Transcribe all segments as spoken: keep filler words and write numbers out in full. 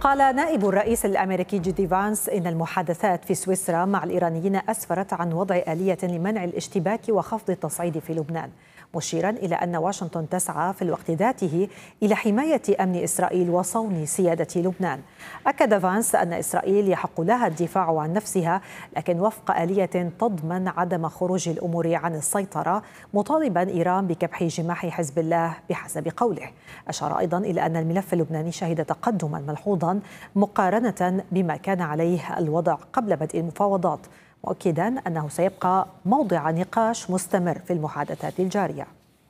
قال نائب الرئيس الأمريكي جي دي فانس إن المحادثات في سويسرا مع الإيرانيين أسفرت عن وضع آلية لمنع الاشتباك وخفض التصعيد في لبنان، مشيرا إلى أن واشنطن تسعى في الوقت ذاته إلى حماية أمن إسرائيل وصون سيادة لبنان. أكد فانس أن إسرائيل يحق لها الدفاع عن نفسها، لكن وفق آلية تضمن عدم خروج الأمور عن السيطرة، مطالبا إيران بكبح جماح حزب الله بحسب قوله. أشار أيضا إلى أن الملف اللبناني شهد تقدما ملحوظا مقارنة بما كان عليه الوضع قبل بدء المفاوضات، مؤكدا أنه سيبقى موضع نقاش مستمر في المحادثات الجارية.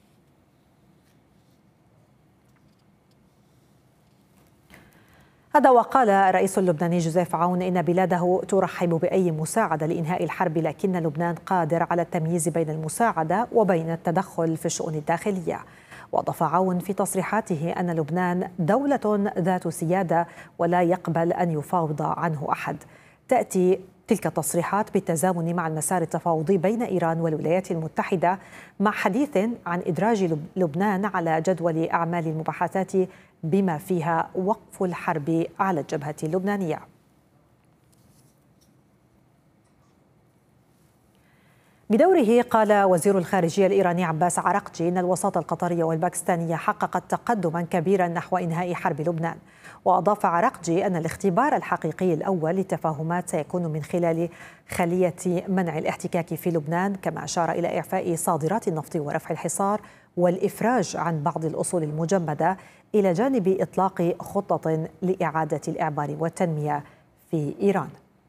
هذا وقال الرئيس اللبناني جوزيف عون إن بلاده ترحب بأي مساعدة لإنهاء الحرب، لكن لبنان قادر على التمييز بين المساعدة وبين التدخل في الشؤون الداخلية. وأضاف عون في تصريحاته أن لبنان دولة ذات سيادة ولا يقبل أن يفاوض عنه أحد. تأتي تلك التصريحات بالتزامن مع المسار التفاوضي بين إيران والولايات المتحدة، مع حديث عن إدراج لبنان على جدول أعمال المباحثات بما فيها وقف الحرب على الجبهة اللبنانية. بدوره قال وزير الخارجية الإيراني عباس عراقجي إن الوساطة القطرية والباكستانية حققت تقدما كبيرا نحو إنهاء حرب لبنان. وأضاف عراقجي أن الاختبار الحقيقي الأول للتفاهمات سيكون من خلال خلية منع الاحتكاك في لبنان، كما أشار إلى إعفاء صادرات النفط ورفع الحصار والإفراج عن بعض الأصول المجمدة، إلى جانب إطلاق خطة لإعادة الإعمار والتنمية في إيران.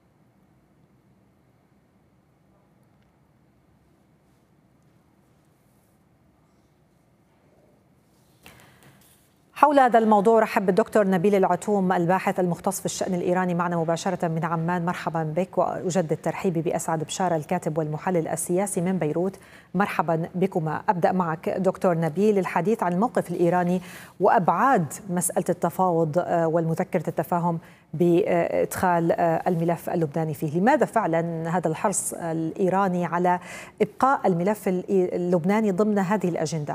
حول هذا الموضوع رحب بالدكتور نبيل العتوم الباحث المختص في الشأن الإيراني معنا مباشرة من عمان. مرحبا بك، وأجدد ترحيبي بأسعد بشارة الكاتب والمحلل السياسي من بيروت. مرحبا بكما. أبدأ معك دكتور نبيل الحديث عن الموقف الإيراني وأبعاد مسألة التفاوض والمذكرة التفاهم بإدخال الملف اللبناني فيه. لماذا فعلا هذا الحرص الإيراني على إبقاء الملف اللبناني ضمن هذه الأجندة؟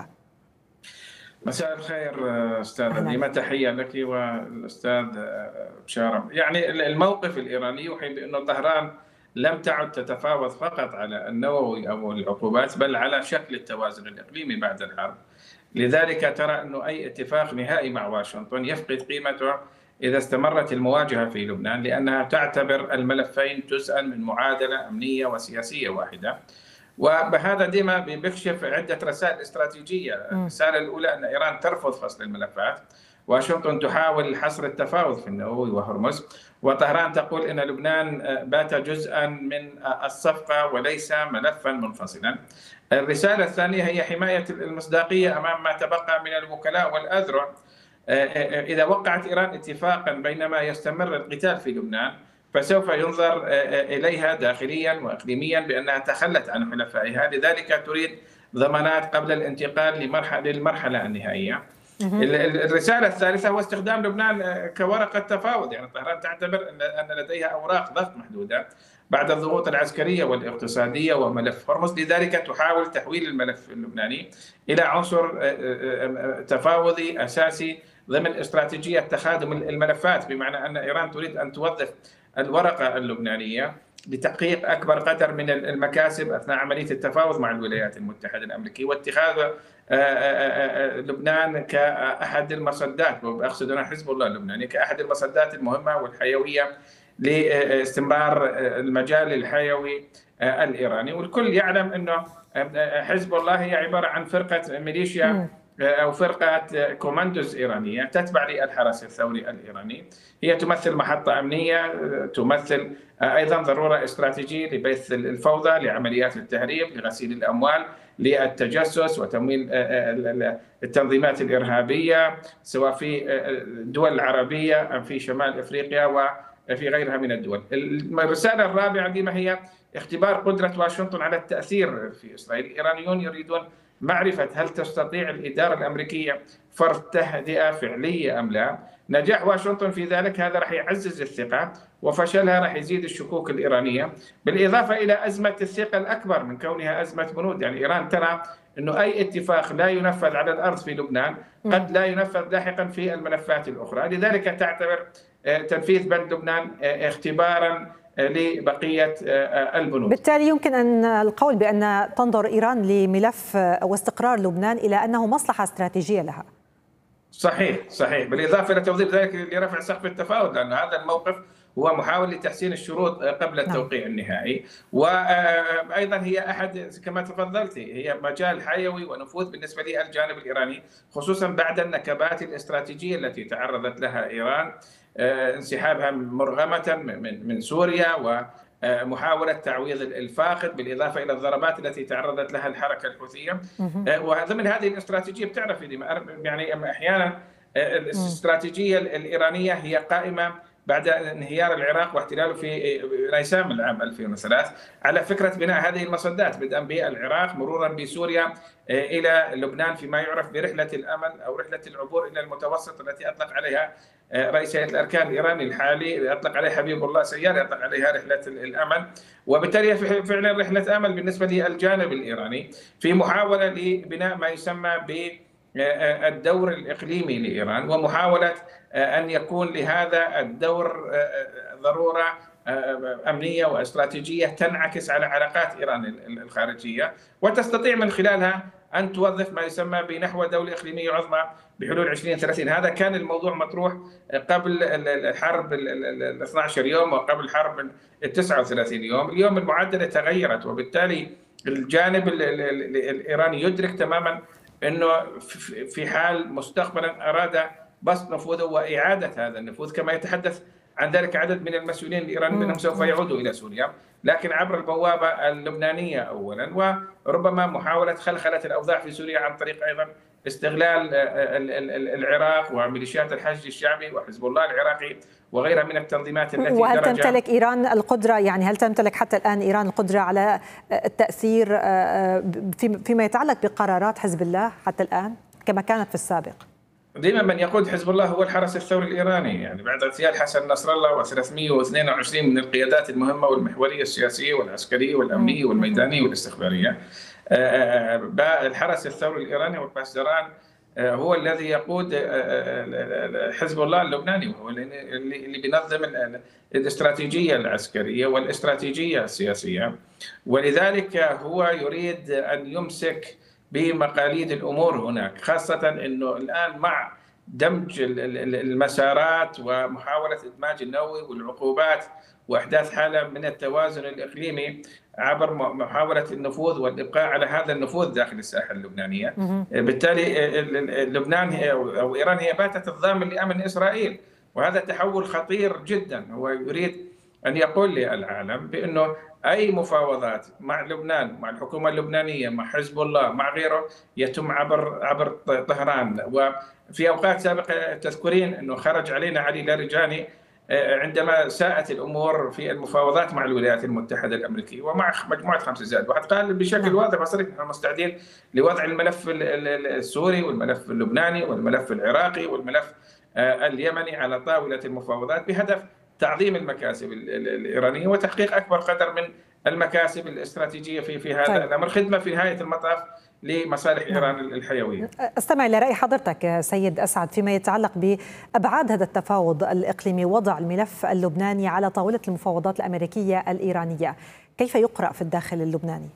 مساء الخير استاذ نيمة، تحيه لك والاستاذ بشارة. يعني الموقف الايراني يوحي بانه طهران لم تعد تتفاوض فقط على النووي او العقوبات، بل على شكل التوازن الاقليمي بعد الحرب. لذلك ترى انه اي اتفاق نهائي مع واشنطن يفقد قيمته اذا استمرت المواجهه في لبنان، لانها تعتبر الملفين جزءا من معادله امنيه وسياسيه واحده. وبهذا ديما بيكشف عدة رسائل استراتيجية. الرسالة الأولى أن إيران ترفض فصل الملفات، واشنطن تحاول حصر التفاوض في النووي وهرمز، وطهران تقول أن لبنان بات جزءا من الصفقة وليس ملفا منفصلا. الرسالة الثانية هي حماية المصداقية أمام ما تبقى من الوكلاء والأذرع. إذا وقعت إيران اتفاقا بينما يستمر القتال في لبنان، فسوف ينظر إليها داخليا وإقليميا بأنها تخلت عن حلفائها، لذلك تريد ضمانات قبل الانتقال لمرحلة للمرحلة النهائية. الرسالة الثالثة هو استخدام لبنان كورقة تفاوض. يعني طهران تعتبر أن لديها أوراق ضغط محدودة بعد الضغوط العسكرية والاقتصادية وملف هرمز، لذلك تحاول تحويل الملف اللبناني إلى عنصر تفاوضي أساسي ضمن استراتيجية تخادم الملفات، بمعنى أن إيران تريد أن توظف الورقة اللبنانية لتحقيق أكبر قدر من المكاسب أثناء عملية التفاوض مع الولايات المتحدة الأمريكية، واتخاذ لبنان كأحد المصدات، وأقصد هنا حزب الله اللبناني، كأحد المصدات المهمة والحيوية لاستمرار المجال الحيوي الإيراني. والكل يعلم أنه حزب الله هي عبارة عن فرقة ميليشيا أو فرقة كوماندوز إيرانية تتبع للحرس الثوري الإيراني. هي تمثل محطة أمنية، تمثل أيضا ضرورة استراتيجية لبث الفوضى، لعمليات التهريب، لغسيل الأموال، للتجسس وتمويل التنظيمات الإرهابية، سواء في الدول العربية أم في شمال إفريقيا وفي غيرها من الدول. الرسالة الرابعة دي ما هي اختبار قدرة واشنطن على التأثير في إسرائيل. الإيرانيون يريدون معرفة هل تستطيع الإدارة الأمريكية فرض تهدئة فعلية أم لا. نجاح واشنطن في ذلك هذا راح يعزز الثقة، وفشلها راح يزيد الشكوك الإيرانية، بالإضافة إلى أزمة الثقة الأكبر من كونها أزمة بنود. يعني إيران ترى أنه أي اتفاق لا ينفذ على الأرض في لبنان قد لا ينفذ لاحقا في الملفات الأخرى، لذلك تعتبر تنفيذ بند لبنان اختبارا لبقية البنود. بالتالي يمكن أن القول بأن تنظر إيران لملف واستقرار لبنان إلى أنه مصلحة استراتيجية لها. صحيح صحيح، بالإضافة إلى توظيف ذلك لرفع سقف التفاوض، لأن هذا الموقف هو محاولة لتحسين الشروط قبل التوقيع نعم. النهائي، وأيضا هي أحد كما تفضلت هي مجال حيوي ونفوذ بالنسبة للجانب الإيراني، خصوصا بعد النكبات الاستراتيجية التي تعرضت لها إيران، انسحابها مرغمة من من سوريا ومحاولة تعويض الفاقد، بالإضافة إلى الضربات التي تعرضت لها الحركة الحوثية. وضمن هذه الاستراتيجية بتعرف يعني أحيانا الاستراتيجية الإيرانية هي قائمة بعد انهيار العراق واحتلاله في نيسان العام ألفين وثلاثة على فكرة بناء هذه المصدات، بدءا بالعراق مرورا بسوريا إلى لبنان فيما يعرف برحلة الأمل أو رحلة العبور إلى المتوسط التي أطلق عليها رئيس هيئة الأركان الإيراني الحالي، أطلق عليها حبيب الله سيار، أطلق عليها رحلة الأمل. وبالتالي فعلا رحلة أمل بالنسبة للجانب الإيراني في محاولة لبناء ما يسمى بالدور الإقليمي لإيران، ومحاولة أن يكون لهذا الدور ضرورة أمنية واستراتيجية تنعكس على علاقات إيران الخارجية، وتستطيع من خلالها أن توظف ما يسمى بنحو دولة إقليمية عظمى بحلول عشرين ثلاثين. هذا كان الموضوع مطروح قبل الحرب ال اثني عشر يوم وقبل الحرب التسعة وثلاثين يوم. اليوم المعادلة تغيرت، وبالتالي الجانب الإيراني يدرك تماما أنه في حال مستقبلا أراد بسط نفوذه وإعادة هذا النفوذ، كما يتحدث عن ذلك عدد من المسؤولين الإيرانيين أنهم سوف يعودوا إلى سوريا، لكن عبر البوابة اللبنانية أولا، وربما محاولة خلخلة الأوضاع في سوريا عن طريق أيضا استغلال العراق وميليشيات الحشد الشعبي وحزب الله العراقي وغيرها من التنظيمات التي وهل تمتلك إيران القدرة، يعني هل تمتلك حتى الآن إيران القدرة على التأثير فيما يتعلق بقرارات حزب الله حتى الآن كما كانت في السابق؟ دائما من يقود حزب الله هو الحرس الثوري الإيراني، يعني بعد اغتيال حسن نصر الله وثلاثمئة واثنين وعشرين من القيادات المهمة والمحورية السياسية والعسكرية والأمنية والميدانية والاستخبارية، الحرس الثوري الإيراني والباسدران هو الذي يقود حزب الله اللبناني، وهو اللي بينظم الاستراتيجية العسكرية والاستراتيجية السياسية، ولذلك هو يريد أن يمسك بمقاليد الأمور هناك، خاصة أنه الآن مع دمج المسارات ومحاولة إدماج النووي والعقوبات وإحداث حالة من التوازن الإقليمي عبر محاولة النفوذ والإبقاء على هذا النفوذ داخل الساحة اللبنانية. بالتالي لبنان هي أو إيران هي باتت الضامن لأمن إسرائيل، وهذا تحول خطير جدا. هو يريد أن يقول للعالم بأنه أي مفاوضات مع لبنان، مع الحكومة اللبنانية، مع حزب الله، مع غيره، يتم عبر عبر طهران. وفي أوقات سابقة تذكرين أنه خرج علينا علي لارجاني عندما ساءت الأمور في المفاوضات مع الولايات المتحدة الأمريكية ومع مجموعة خمسة زائد واحد، قال بشكل واضح وصريح نحن مستعدين لوضع الملف السوري والملف اللبناني والملف العراقي والملف اليمني على طاولة المفاوضات بهدف تعظيم المكاسب الإيرانية وتحقيق أكبر قدر من المكاسب الاستراتيجية في في هذا طيب. الأمر، خدمة في نهاية المطاف لمصالح إيران الحيوية. استمع إلى رأي حضرتك سيد أسعد فيما يتعلق بأبعاد هذا التفاوض الإقليمي، وضع الملف اللبناني على طاولة المفاوضات الأمريكية الإيرانية، كيف يقرأ في الداخل اللبناني؟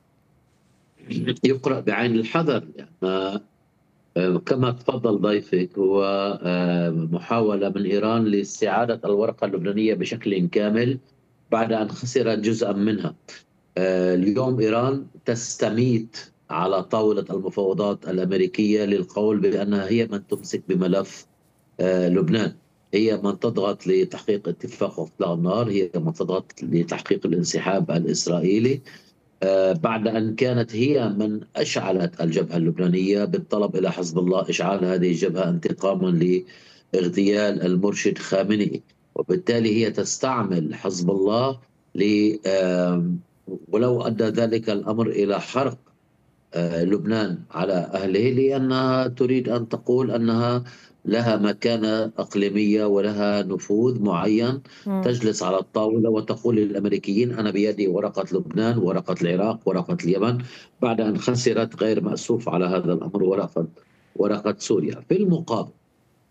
يقرأ بعين الحذر، يعني كما تفضل ضيفك، هو محاولة من إيران لاستعادة الورقة اللبنانية بشكل كامل بعد أن خسرت جزءا منها. اليوم إيران تستميت على طاولة المفاوضات الأمريكية للقول بأنها هي من تمسك بملف لبنان، هي من تضغط لتحقيق اتفاق إطلاق النار، هي من تضغط لتحقيق الانسحاب الإسرائيلي، بعد أن كانت هي من أشعلت الجبهة اللبنانية بالطلب إلى حزب الله إشعال هذه الجبهة انتقاما لاغتيال المرشد خامنئي. وبالتالي هي تستعمل حزب الله ل ولو أدى ذلك الأمر إلى حرق لبنان على أهله، لأنها تريد أن تقول أنها لها مكانة إقليمية ولها نفوذ معين، م. تجلس على الطاولة وتقول للأمريكيين أنا بيدي ورقة لبنان، ورقة العراق، ورقة اليمن، بعد أن خسرت غير مأسوف على هذا الأمر ورقة ورقة سوريا. في المقابل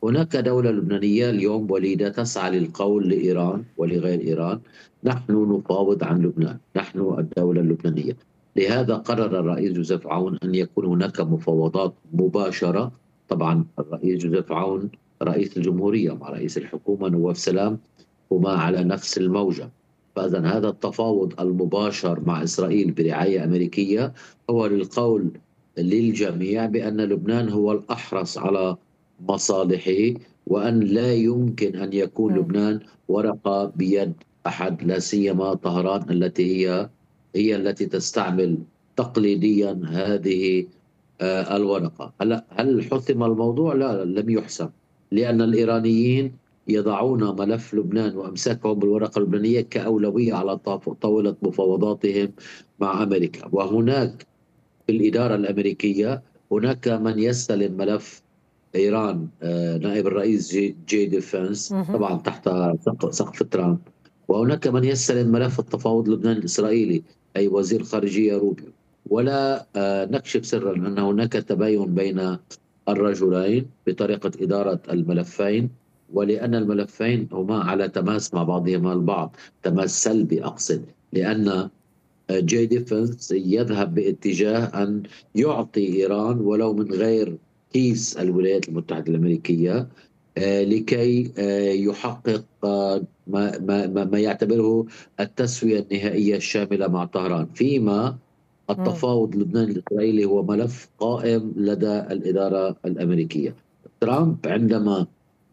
هناك دولة لبنانية اليوم وليدة تسعى للقول لإيران ولغير إيران: نحن نفاوض عن لبنان، نحن الدولة اللبنانية. لهذا قرر الرئيس جوزيف عون أن يكون هناك مفاوضات مباشرة. طبعا الرئيس جوزيف عون رئيس الجمهورية مع رئيس الحكومة نواف سلام هما على نفس الموجة، فإذا هذا التفاوض المباشر مع إسرائيل برعاية أمريكية هو للقول للجميع بأن لبنان هو الأحرص على مصالحه، وأن لا يمكن أن يكون مم. لبنان ورقة بيد أحد، لا سيما طهران التي هي هي التي تستعمل تقليديا هذه آه، الورقة. هلا هل حسم الموضوع؟ لا، لم يحسم، لأن الإيرانيين يضعون ملف لبنان وامساكهم بالورقه اللبنانيه كاولويه على طاوله مفاوضاتهم مع امريكا. وهناك في الاداره الامريكيه هناك من يستلم ملف ايران، آه، نائب الرئيس جي, جي ديفنس، مهم. طبعا تحت سقف سقف ترامب. وهناك من يستلم ملف التفاوض اللبناني الاسرائيلي، اي وزير خارجيه روبيو. ولا آه، نكشف سرا ان هناك تباين بين الرجلين بطريقه اداره الملفين، ولان الملفين هما على تماس مع بعضهما البعض، تماس سلبي اقصد، لان جي ديفنس يذهب باتجاه أن يعطي إيران ولو من غير كيس الولايات المتحدة الأمريكية، آه، لكي آه، يحقق آه، ما, ما, ما يعتبره التسوية النهائية الشاملة مع طهران، فيما مم. التفاوض اللبناني الإسرائيلي هو ملف قائم لدى الإدارة الأمريكية. ترامب عندما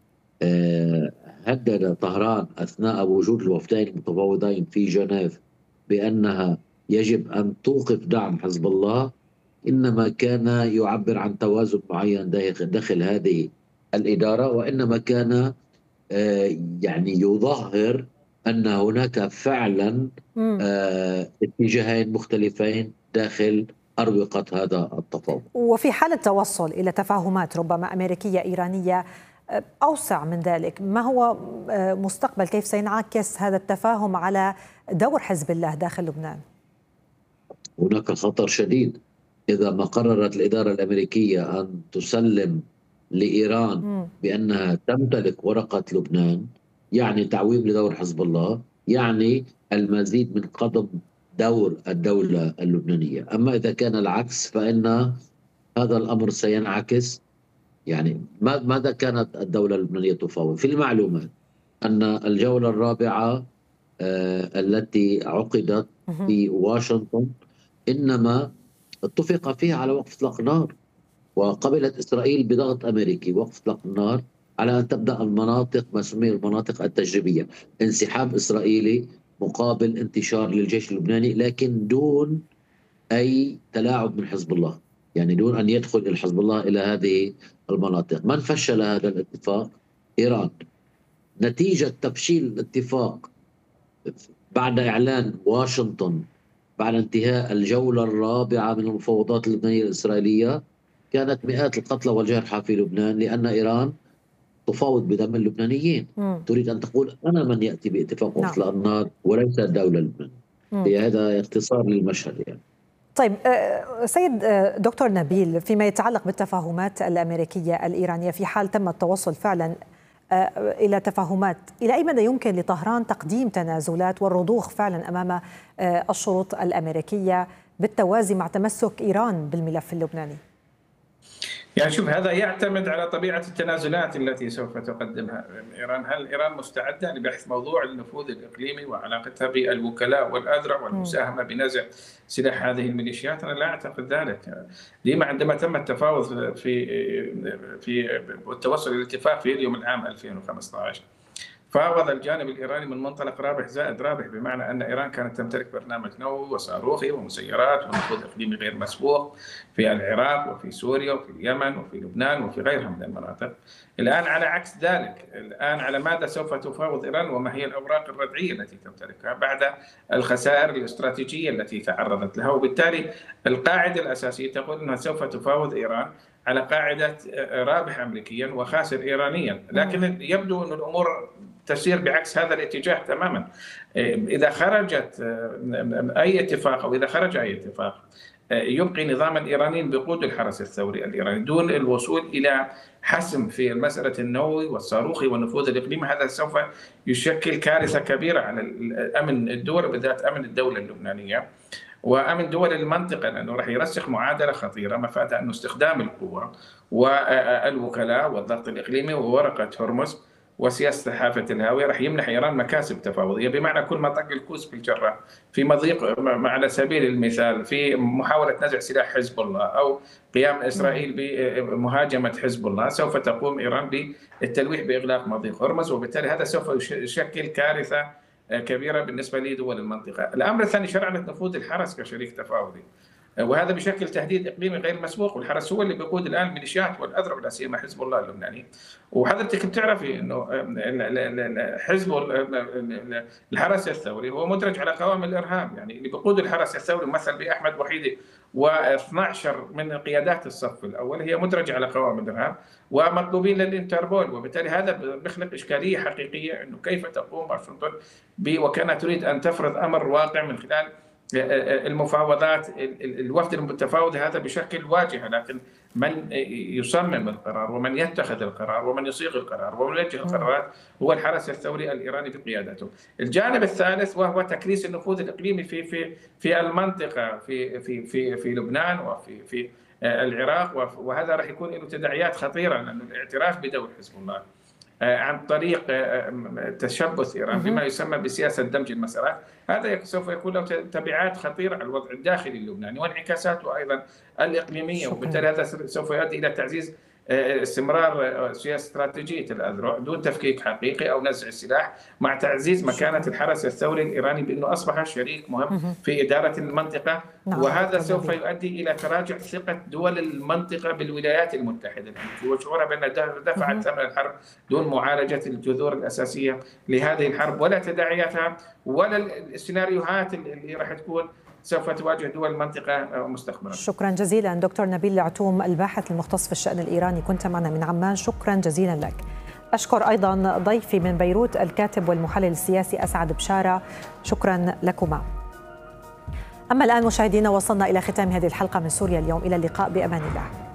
آه، هدد طهران أثناء وجود الوفدين المتفاوضين في جنيف بأنها يجب أن توقف دعم حزب الله، إنما كان يعبر عن توازن معين داخل داخل هذه الإدارة، وإنما كان آه، يعني يظهر أن هناك فعلا مم. آه، اتجاهين مختلفين داخل أروقة هذا التفاوض. وفي حال التوصل إلى تفاهمات ربما أمريكية إيرانية أوسع من ذلك، ما هو مستقبل، كيف سينعكس هذا التفاهم على دور حزب الله داخل لبنان؟ هناك خطر شديد إذا ما قررت الإدارة الأمريكية أن تسلم لإيران مم. بأنها تمتلك ورقة لبنان، يعني تعويم لدور حزب الله، يعني المزيد من قضم دور الدولة اللبنانية. أما إذا كان العكس فإن هذا الأمر سينعكس. يعني ماذا كانت الدولة اللبنانية تفاوض؟ في المعلومات أن الجولة الرابعة آه التي عقدت مهم. في واشنطن إنما اتفق فيها على وقف إطلاق النار، وقبلت إسرائيل بضغط أمريكي وقف إطلاق النار على أن تبدأ المناطق ما سمي المناطق التجريبية، انسحاب إسرائيلي مقابل انتشار للجيش اللبناني، لكن دون أي تلاعب من حزب الله، يعني دون أن يدخل الحزب الله إلى هذه المناطق. من فشل هذا الاتفاق؟ إيران. نتيجة تفشيل الاتفاق بعد إعلان واشنطن بعد انتهاء الجولة الرابعة من المفاوضات اللبنانية الإسرائيلية كانت مئات القتلى والجرحى في لبنان، لأن إيران تفاوض بدم اللبنانيين، مم. تريد أن تقول أنا من يأتي باتفاق وقف نعم. النار وليس الدولة اللبنانية. مم. هي هذا اختصار للمشهد يعني. طيب سيد دكتور نبيل، فيما يتعلق بالتفاهمات الأمريكية الإيرانية، في حال تم التوصل فعلا إلى تفاهمات، إلى أي مدى يمكن لطهران تقديم تنازلات والرضوخ فعلا أمام الشروط الأمريكية بالتوازي مع تمسك إيران بالملف اللبناني؟ يعني شوف، هذا يعتمد على طبيعة التنازلات التي سوف تقدمها إيران. هل إيران مستعدة لبحث موضوع النفوذ الإقليمي وعلاقتها بالوكلاء والأذرع والمساهمة بنزع سلاح هذه الميليشيات؟ أنا لا أعتقد ذلك. لما عندما تم التفاوض في في والتوصل إلى الاتفاق في يوليو من عام ألفين وخمسة عشر، فاوض الجانب الإيراني من منطلق رابح زائد رابح، بمعنى أن إيران كانت تمتلك برنامج نووي وصاروخي ومسيرات ونفوذ إقليمي غير مسبوق في العراق وفي سوريا وفي اليمن وفي لبنان وفي غيرها من المناطق. الآن على عكس ذلك، الآن على ماذا سوف تفاوض إيران وما هي الأوراق الردعية التي تمتلكها بعد الخسائر الاستراتيجية التي تعرضت لها؟ وبالتالي القاعدة الأساسية تقول أنها سوف تفاوض إيران على قاعدة رابح أمريكيا وخاسر إيرانيا، لكن يبدو أن الأمور تسير بعكس هذا الاتجاه تماما. إذا خرجت أي اتفاق أو إذا خرج أي اتفاق يبقي نظاما إيرانيا بقود الحرس الثوري الإيراني دون الوصول إلى حسم في مسألة النووي والصاروخي والنفوذ الإقليمي. هذا سوف يشكل كارثة كبيرة على أمن الدول وبالذات أمن الدولة اللبنانية وأمن دول المنطقة، لأنه راح يرسخ معادلة خطيرة مفادها أنه استخدام القوة والوكلاء والضغط الإقليمي وورقة هرمز وسياسة حافة الهاوية راح يمنح إيران مكاسب تفاوضية، بمعنى كل ما طق الكوس في الجرة في مضيق على سبيل المثال في محاولة نزع سلاح حزب الله أو قيام إسرائيل بمهاجمة حزب الله، سوف تقوم إيران بالتلويح بإغلاق مضيق هرمز، وبالتالي هذا سوف يشكل كارثة كبيرة بالنسبة لدول المنطقة. الأمر الثاني شرعنة نفوذ الحرس كشريك تفاوضي، وهذا بشكل تهديد اقليمي غير مسبوق، والحرس هو اللي بيقود الان الميليشيات والاذرع لا سيما حزب الله اللبناني. وحضرتك بتعرفي انه حزب الحرس الثوري هو مدرج على قوائم الارهاب، يعني اللي بيقود الحرس الثوري مثل باحمد وحيدي واثنعش من قيادات الصف الاول هي مدرجه على قوائم الارهاب ومطلوبين للانتربول، وبالتالي هذا بيخلق اشكاليه حقيقيه انه كيف تقوم واشنطن وكانها تريد ان تفرض امر واقع من خلال المفاوضات. الوفد المتفاوض هذا بشكل واجهة، لكن من يصمم القرار ومن يتخذ القرار ومن يصيغ القرار ومن يوجه القرارات هو الحرس الثوري الإيراني بقيادته. الجانب الثالث وهو تكريس النفوذ الإقليمي في في في المنطقة في في في في لبنان وفي في العراق، وهذا راح يكون له تداعيات خطيرة، لأن الاعتراف بدور حزب الله عن طريق تشبث إيران بما يسمى بسياسة دمج المسارات، هذا سوف يكون له تبعات خطيرة على الوضع الداخلي اللبناني وانعكاساته أيضا الإقليمية، وبالتالي هذا سوف يؤدي إلى تعزيز استمرار سياسة استراتيجية الأذرع دون تفكيك حقيقي أو نزع السلاح، مع تعزيز مكانة الحرس الثوري الإيراني بأنه أصبح شريك مهم في إدارة المنطقة. وهذا سوف يؤدي إلى تراجع ثقة دول المنطقة بالولايات المتحدة وشعورها بأن دفعت ثمن الحرب دون معالجة الجذور الأساسية لهذه الحرب ولا تداعياتها ولا السيناريوهات اللي راح تكون سوف تواجه دول المنطقة مستقبلا. شكرا جزيلا دكتور نبيل العتوم الباحث المختص في الشأن الإيراني، كنت معنا من عمان، شكرا جزيلا لك. أشكر أيضا ضيفي من بيروت الكاتب والمحلل السياسي أسعد بشارة، شكرا لكما. أما الآن مشاهدينا وصلنا إلى ختام هذه الحلقة من سوريا اليوم، إلى اللقاء بأمان الله.